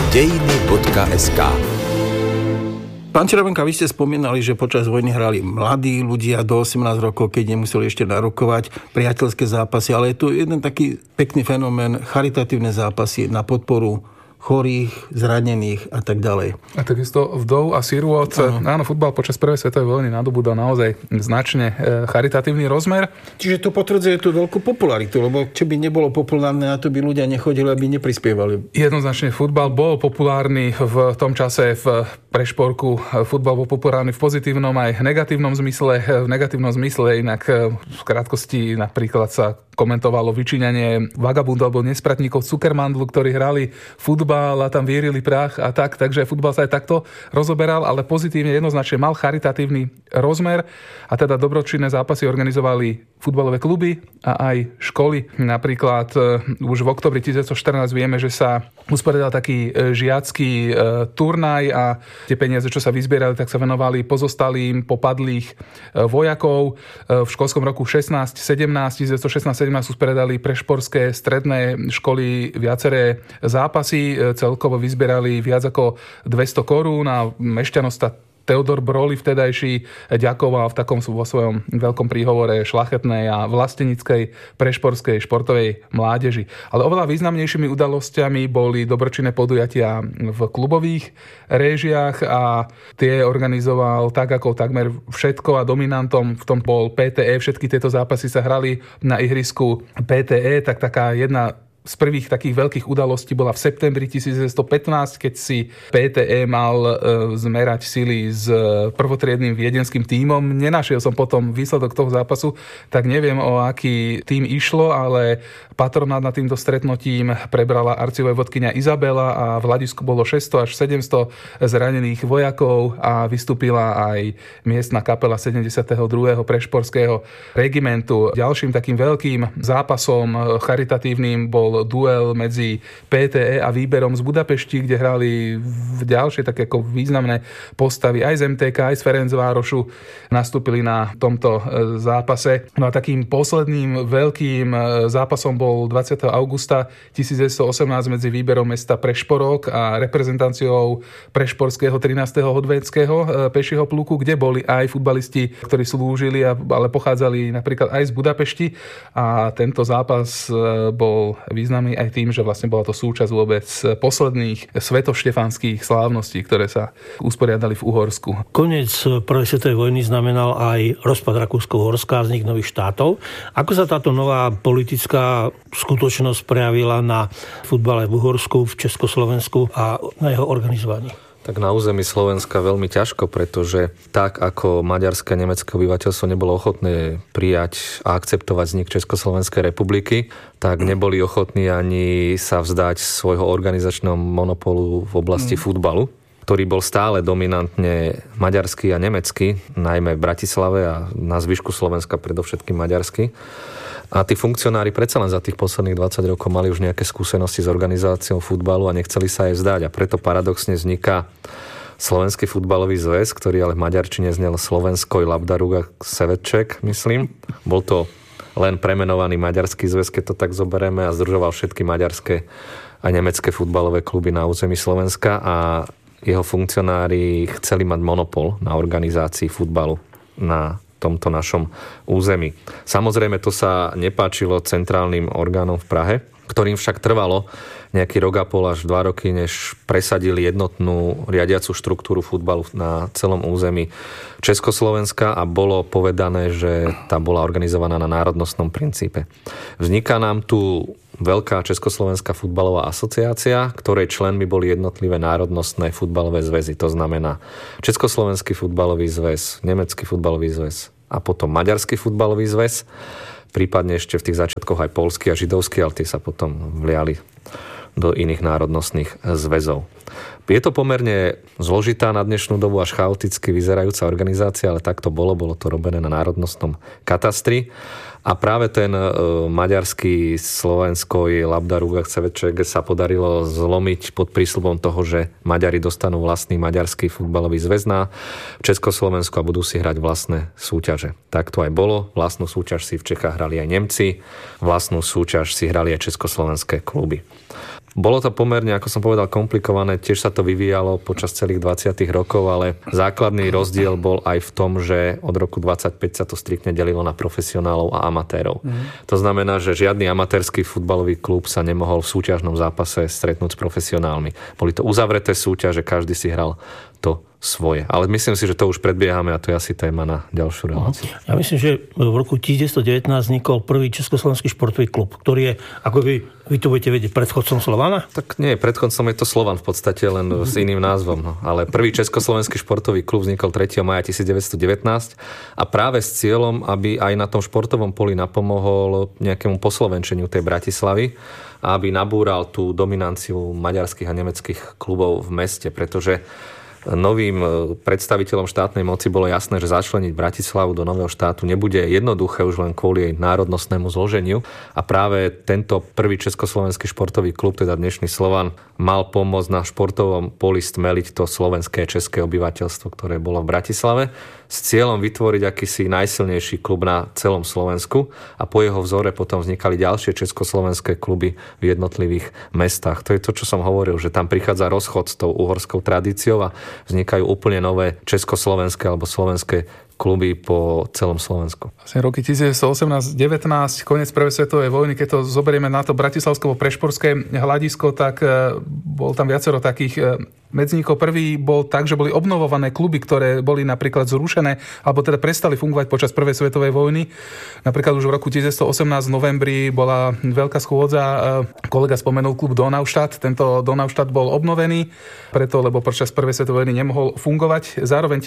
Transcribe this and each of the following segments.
Dejiny.sk. Pán Čerevenka, vy ste spomínali, že počas vojny hrali mladí ľudia do 18 rokov, keď nemuseli ešte narukovať priateľské zápasy, ale je tu jeden taký pekný fenomén, charitatívne zápasy na podporu chorých, zranených a tak ďalej. A takisto vdov a sirôt. Áno, futbal počas prvej svetovej vojny nadobudol naozaj značne charitatívny rozmer. Čiže to potvrdzuje tú veľkú popularitu, lebo čo by nebolo populárne, na to by ľudia nechodili, aby neprispievali. Jednoznačne futbal bol populárny v tom čase v prešporku. Futbal bol populárny v pozitívnom aj negatívnom zmysle. V negatívnom zmysle inak v krátkosti napríklad sa komentovalo vyčíňanie vagabundov alebo nespratníkov Zuckermandlu, ktorí hrali futbal a tam vierili prach a tak, takže futbal sa aj takto rozoberal, ale pozitívne jednoznačne mal charitatívny rozmer a teda dobročinné zápasy organizovali futbalové kluby a aj školy. Napríklad už v októbri 1914 vieme, že sa usporiadal taký žiacky turnaj a tie peniaze, čo sa vyzbierali, tak sa venovali pozostalým popadlých vojakov. V školskom roku 1916 usporiadali prešporské stredné školy viaceré zápasy. Celkovo vyzbierali viac ako 200 korún a mešťanosť Teodor Broly vtedajší ďakoval v takom vo svojom veľkom príhovore šľachetnej a vlastenickej prešporskej športovej mládeži. Ale oveľa významnejšími udalosťami boli dobročinné podujatia v klubových réžiách a tie organizoval tak ako takmer všetko a dominantom v tom bol PTE. Všetky tieto zápasy sa hrali na ihrisku PTE, tak taká jedna z prvých takých veľkých udalostí bola v septembri 1915, keď si PTE mal zmerať sily s prvotriednym viedenským tímom. Nenašiel som potom výsledok toho zápasu, tak neviem, o aký tím išlo, ale patronát nad týmto stretnutím prebrala arcivojvodkyňa Izabela a v hľadisku bolo 600 až 700 zranených vojakov a vystúpila aj miestna kapela 72. prešporského regimentu. Ďalším takým veľkým zápasom charitatívnym bol duel medzi PTE a Výberom z Budapešti, kde hrali v ďalšie také ako významné postavy aj z MTK, aj z Ferencvárošu nastúpili na tomto zápase. No a takým posledným veľkým zápasom bol 20. augusta 1918 medzi Výberom mesta Prešporok a reprezentáciou prešporského 13. hodvédskeho pešieho pluku, kde boli aj futbalisti, ktorí slúžili, ale pochádzali napríklad aj z Budapešti a tento zápas bol významný aj tým, že vlastne bola to súčasť vôbec posledných svetoštefanských slávností, ktoré sa usporiadali v Uhorsku. Koniec prvej svetovej vojny znamenal aj rozpad Rakúsko-Uhorska a vznik nových štátov. Ako sa táto nová politická skutočnosť prejavila na futbale v Uhorsku, v Československu a na jeho organizovaní? Tak na území Slovenska veľmi ťažko, pretože tak ako maďarské a nemecké obyvateľstvo nebolo ochotné prijať a akceptovať vznik Československej republiky, tak neboli ochotní ani sa vzdať svojho organizačného monopolu v oblasti futbalu, ktorý bol stále dominantne maďarský a nemecký, najmä v Bratislave a na zvyšku Slovenska predovšetkým maďarský. A tí funkcionári predsa len za tých posledných 20 rokov mali už nejaké skúsenosti s organizáciou futbalu a nechceli sa aj vzdať. A preto paradoxne vzniká Slovenský futbalový zväz, ktorý ale v maďarčine znel Slovenskoj Labdarúga Sevetček, myslím. Bol to len premenovaný maďarský zväz, keď to tak zoberieme, a združoval všetky maďarské a nemecké futbalové kluby na území Slovenska a jeho funkcionári chceli mať monopol na organizácii futbalu na tomto našom území. Samozrejme, to sa nepáčilo centrálnym orgánom v Prahe, ktorým však trvalo nejaký rok a pol až 2 roky, než presadili jednotnú riadiacu štruktúru futbalu na celom území Československa a bolo povedané, že tá bola organizovaná na národnostnom princípe. Vzniká nám tu veľká Československá futbalová asociácia, ktorej členmi boli jednotlivé národnostné futbalové zväzy. To znamená Československý futbalový zväz, Nemecký futbalový zväz a potom Maďarský futbalový zväz. Prípadne ešte v tých začiatkoch aj poľský a židovský, ale tie sa potom vliali do iných národnostných zväzov. Je to pomerne zložitá na dnešnú dobu až chaoticky vyzerajúca organizácia, ale tak to bolo to robené na národnostnom katastri. A práve ten maďarský Slovenskoj Labdarúga Sevetček sa podarilo zlomiť pod prísľubom toho, že Maďari dostanú vlastný maďarský futbalový zväz na Československu a budú si hrať vlastné súťaže. Tak to aj bolo. Vlastnú súťaž si v Čechách hrali aj Nemci, vlastnú súťaž si hrali aj československé kluby. Bolo to pomerne, ako som povedal, komplikované, tiež sa to vyvíjalo počas celých 20. rokov, ale základný rozdiel bol aj v tom, že od roku 25 sa to striktne delilo na profesionálov a amatérov. To znamená, že žiadny amatérsky futbalový klub sa nemohol v súťažnom zápase stretnúť s profesionálmi. Boli to uzavreté súťaže, každý si hral to svoje. Ale myslím si, že to už predbiehame a to je asi téma na ďalšiu reláciu. Ja myslím, že v roku 1919 vznikol prvý československý športový klub, ktorý je, ako vy to budete vedieť, predchodcom Slovana? Tak nie, predchodcom je to Slovan v podstate, len s iným názvom. No. Ale prvý československý športový klub vznikol 3. maja 1919 a práve s cieľom, aby aj na tom športovom poli napomohol nejakému poslovenčeniu tej Bratislavy a aby nabúral tú dominanciu maďarských a nemeckých klubov v meste, pretože novým predstaviteľom štátnej moci bolo jasné, že začleniť Bratislavu do nového štátu nebude jednoduché už len kvôli jej národnostnému zloženiu a práve tento prvý československý športový klub, teda dnešný Slovan, mal pomôcť na športovom poli stmeliť to slovenské české obyvateľstvo, ktoré bolo v Bratislave, s cieľom vytvoriť akýsi najsilnejší klub na celom Slovensku a po jeho vzore potom vznikali ďalšie československé kluby v jednotlivých mestách. To je to, čo som hovoril, že tam prichádza rozchod s tou uhorskou tradíciou a vznikajú úplne nové československé alebo slovenské kluby po celom Slovensku. Vlastne roky 1918-19, koniec prvej svetovej vojny, keď to zoberieme na to bratislavsko-prešporské hľadisko, tak bol tam viacero takých medzníkov. Prvý bol tak, že boli obnovované kluby, ktoré boli napríklad zrušené, alebo teda prestali fungovať počas prvej svetovej vojny. Napríklad už v roku 1918 v novembri bola veľká schôdza, kolega spomenul klub Donaustadt. Tento Donaustadt bol obnovený, preto, lebo počas prvej svetovej vojny nemohol fungovať. Zároveň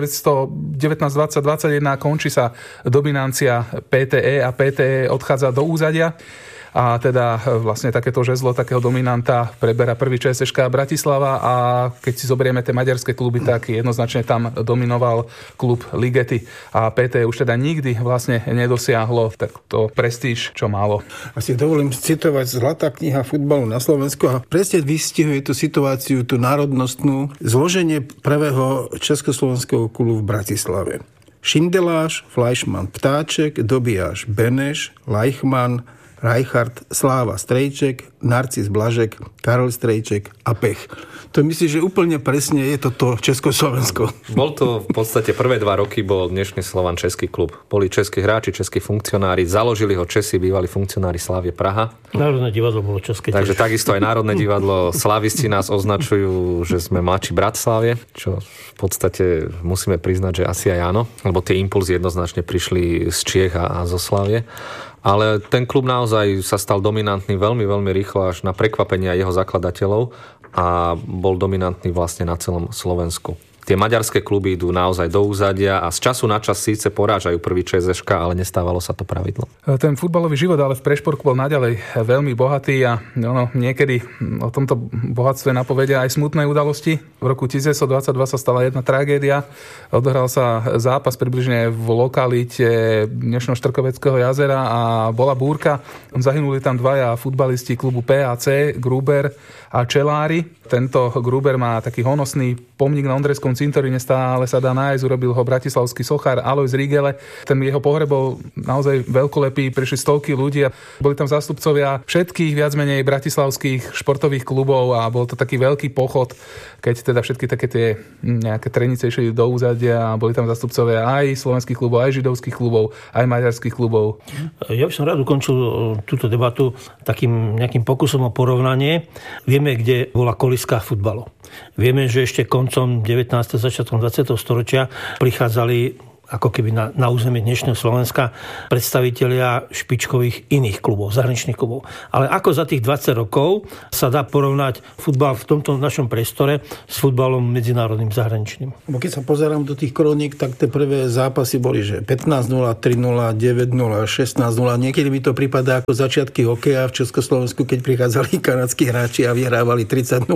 1919-2021 končí sa dominancia PTE a PTE odchádza do úzadia. A teda vlastne takéto žezlo takého dominanta preberá prvý ČSŠ Bratislava a keď si zoberieme tie maďarské kluby, tak jednoznačne tam dominoval klub Ligety a PT už teda nikdy vlastne nedosiahlo takto prestíž, čo malo. Asi dovolím citovať Zlatá kniha futbalu na Slovensku a presne vystihuje tú situáciu, tú národnostnú, zloženie prvého československého klubu v Bratislave. Šindeláš, Fleischmann, Ptáček, Dobijáš, Beneš, Lajchman, Reichard, Sláva Strejček, Narcis Blažek, Karol Strejček a Pech. To myslím, že úplne presne je toto Československo. Bol to v podstate prvé 2 roky bol dnešný Slovan český klub. Boli českí hráči, českí funkcionári, založili ho Česi, bývalí funkcionári Slávie Praha. Národné divadlo bolo české. Takže takisto aj Národné divadlo. Slavisti nás označujú, že sme mladší brat Slávie, čo v podstate musíme priznať, že asi aj áno, lebo tie impulzy jednoznačne prišli z Čiech a zo Slávie. Ale ten klub naozaj sa stal dominantný veľmi, veľmi rýchlo až na prekvapenie jeho zakladateľov a bol dominantný vlastne na celom Slovensku. Tie maďarské kluby idú naozaj do úzadia a z času na čas síce porážajú prvý ČSŠ, ale nestávalo sa to pravidlo. Ten futbalový život ale v Prešporku bol naďalej veľmi bohatý a niekedy o tomto bohatstve napovedia aj smutné udalosti. V roku 1922 sa stala jedna tragédia. Odohral sa zápas približne v lokalite dnešného Štrkoveckého jazera a bola búrka. Zahynuli tam 2 futbalisti klubu PAC, Gruber a Čelári. Tento Gruber má taký honosný pomník na Ondrejskom cintoríne, stále sa dá nájsť, urobil ho bratislavský sochár Alojz Rigele. Ten jeho pohreb bol naozaj veľkolepý, prišli stovky ľudí a boli tam zástupcovia všetkých viac menej bratislavských športových klubov a bol to taký veľký pochod, keď teda všetky také tie nejaké trenice išli do úzadia a boli tam zástupcovia aj slovenských klubov, aj židovských klubov, aj maďarských klubov. Ja by som rád ukončil túto debatu takým nejakým pokusom o porovnanie. Vieme, kde bola kolíska futbalu. Vieme, že ešte koncom 19. začiatkom 20. storočia prichádzali ako keby na územie dnešného Slovenska predstavitelia špičkových iných klubov, zahraničných klubov. Ale ako za tých 20 rokov sa dá porovnať futbal v tomto našom priestore s futbalom medzinárodným zahraničným? Keď sa pozerám do tých kroník, tak tie prvé zápasy boli, že 15-0, 3-0, 9-0, 16-0. Niekedy mi to prípada ako začiatky hokeja v Československu, keď prichádzali kanadskí hráči a vyhrávali 30-0,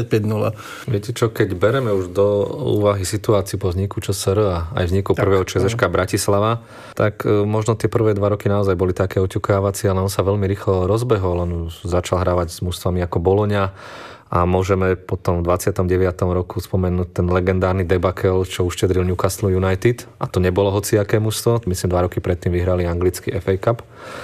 35-0. Viete čo, keď bereme už do úvahy situáciu po vzniku ČSR a aj vzniku prvého ČSŠ Bratislava, tak možno tie prvé 2 roky naozaj boli také oťukávacie, ale on sa veľmi rýchlo rozbehol. On začal hrávať s mužstvami ako Bologna a môžeme potom v 29. roku spomenúť ten legendárny debakel, čo uštedril Newcastle United a to nebolo hociaké mužstvo. Myslím, 2 roky predtým vyhrali anglický FA Cup.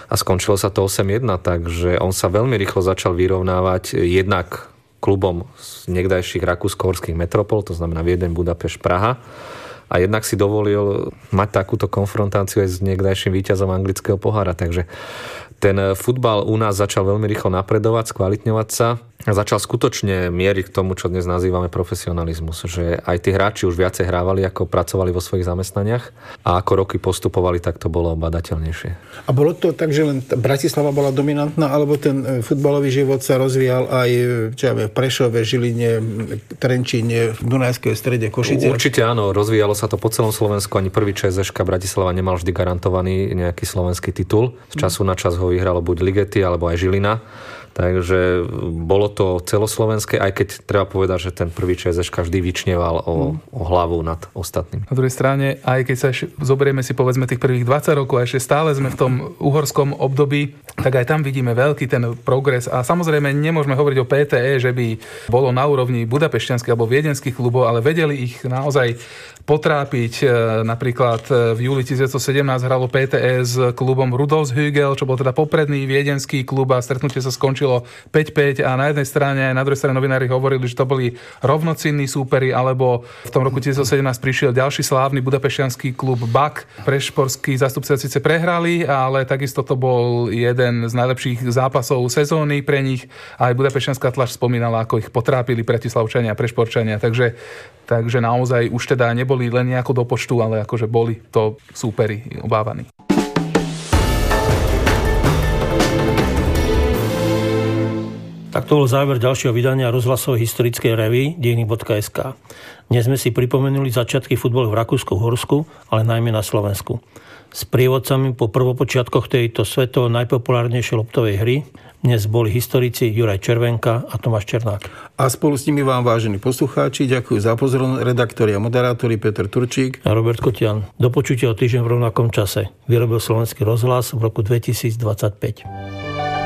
a skončilo sa to 8-1, takže on sa veľmi rýchlo začal vyrovnávať jednak klubom z niekdajších rakúsko-horských metropol, to znamená Viedeň, Budapešť, Praha. A jednak si dovolil mať takúto konfrontáciu aj s niekdajším víťazom anglického pohára. Takže ten futbal u nás začal veľmi rýchlo napredovať, skvalitňovať sa a začal skutočne mieriť k tomu, čo dnes nazývame profesionalizmus. Že aj tí hráči už viacej hrávali, ako pracovali vo svojich zamestnaniach a ako roky postupovali, tak to bolo badateľnejšie. A bolo to tak, že len Bratislava bola dominantná, alebo ten futbalový život sa rozvíjal aj v Prešove, Žiline, Trenčíne, v Dunajskej Strede, Košice? Určite áno, rozvíjalo sa to po celom Slovensku. Ani prvý ČSŠ Bratislava nemal vždy garantovaný nejaký slovenský titul. Z času na čas ho vyhralo buď Ligety, alebo aj Žilina. Takže bolo to celoslovenské, aj keď treba povedať, že ten prvý ČSŠ vždy vyčneval o hlavu nad ostatným. Na druhej strane, aj keď sa zoberieme si povedzme tých prvých 20 rokov a ešte stále sme v tom uhorskom období, tak aj tam vidíme veľký ten progres. A samozrejme nemôžeme hovoriť o PTE, že by bolo na úrovni budapešťanských alebo viedenských klubov, ale vedeli ich naozaj potrápiť. Napríklad v júli 1917 hralo PTE s klubom Rudolfshügel, čo bol teda popredný viedenský klub a stretnutie sa skončilo 5-5 a na jednej strane aj na druhej strane novinári hovorili, že to boli rovnocenní súperi, alebo v tom roku 1917 prišiel ďalší slávny budapešťanský klub BAK. Prešporskí zástupcovia síce prehrali, ale takisto to bol jeden z najlepších zápasov sezóny pre nich. Aj budapešťanská tlač spomínala, ako ich potrápili Bratislavčania a Prešporčania. Takže naozaj už teda neboli len nejako do počtu, ale akože boli to súperi obávaní. Tak to bol záver ďalšieho vydania rozhlasovej historickej revue Dejiny.sk. Dnes sme si pripomenuli začiatky futbalu v Rakúsku-Horsku, ale najmä na Slovensku. S prievodcami po prvopočiatkoch tejto svetovo najpopulárnejšej loptovej hry dnes boli historici Juraj Červenka a Tomáš Černák. A spolu s nimi vám, vážení poslucháči, ďakujú za pozornosť redaktori a moderátori Peter Turčík a Robert Kotian. Do počutia o týždeň v rovnakom čase. Vyrobil Slovenský rozhlas v roku 2025.